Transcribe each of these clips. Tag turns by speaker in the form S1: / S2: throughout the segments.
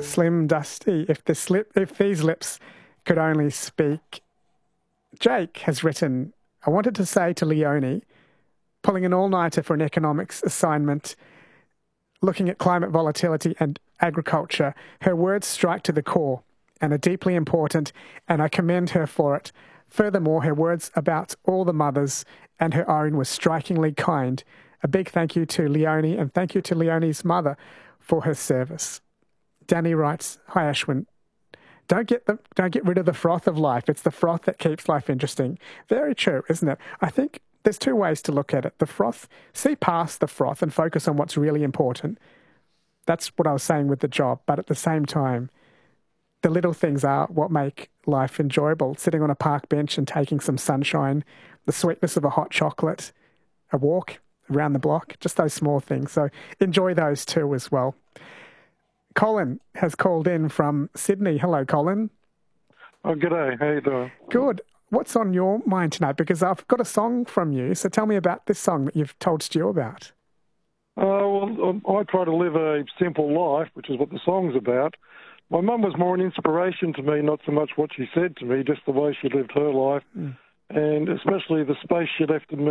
S1: Slim Dusty, if these lips could only speak. Jake has written, I wanted to say to Leonie, pulling an all-nighter for an economics assignment, looking at climate volatility and agriculture, her words strike to the core and are deeply important, and I commend her for it. Furthermore, her words about all the mothers and her own were strikingly kind. A big thank you to Leonie, and thank you to Leonie's mother for her service. Danny writes, hi Ashwin, don't get rid of the froth of life. It's the froth that keeps life interesting. Very true, isn't it? I think there's two ways to look at it. The froth, see past the froth and focus on what's really important. That's what I was saying with the job. But at the same time, the little things are what make life enjoyable. Sitting on a park bench and taking some sunshine, the sweetness of a hot chocolate, a walk around the block, just those small things. So enjoy those too as well. Colin has called in from Sydney. Hello, Colin.
S2: Oh, g'day. How you doing?
S1: Good. What's on your mind tonight? Because I've got a song from you, so tell me about this song that you've told Stu about.
S2: Well, I try to live a simple life, which is what the song's about. My mum was more an inspiration to me, not so much what she said to me, just the way she lived her life, and especially the space she left for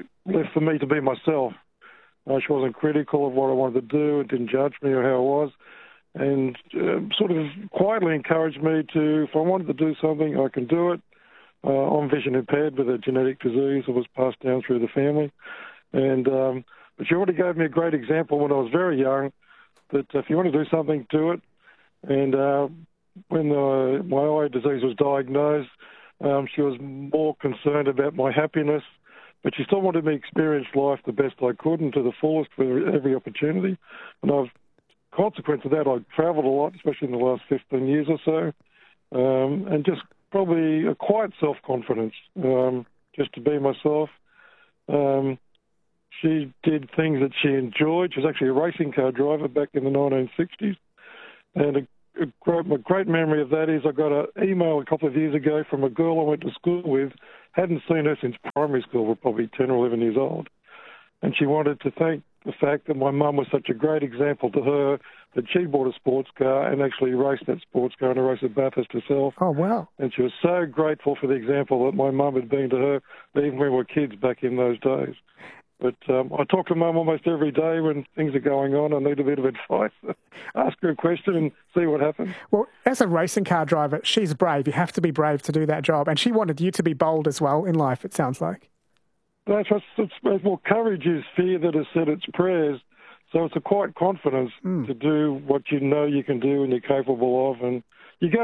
S2: me to be myself. She wasn't critical of what I wanted to do and didn't judge me or how I was, and sort of quietly encouraged me to, if I wanted to do something, I can do it. I'm vision impaired with a genetic disease that was passed down through the family. And but she already gave me a great example when I was very young, that if you want to do something, do it. And when my eye disease was diagnosed, she was more concerned about my happiness, but she still wanted me to experience life the best I could and to the fullest for every opportunity. And consequence of that, I've travelled a lot, especially in the last 15 years or so, and just probably a quiet self-confidence, just to be myself. She did things that she enjoyed. She was actually a racing car driver back in the 1960s. And my great memory of that is I got an email a couple of years ago from a girl I went to school with, hadn't seen her since primary school, we're probably 10 or 11 years old. And she wanted to thank the fact that my mum was such a great example to her that she bought a sports car and actually raced that sports car in a race at Bathurst herself.
S1: Oh, wow.
S2: And she was so grateful for the example that my mum had been to her, even when we were kids back in those days. But I talk to Mum almost every day when things are going on. I need a bit of advice. Ask her a question and see what happens.
S1: Well, as a racing car driver, she's brave. You have to be brave to do that job. And she wanted you to be bold as well in life, it sounds like.
S2: That's well, courage is fear that has said its prayers. So it's a quiet confidence to do what you know you can do and you're capable of. And you go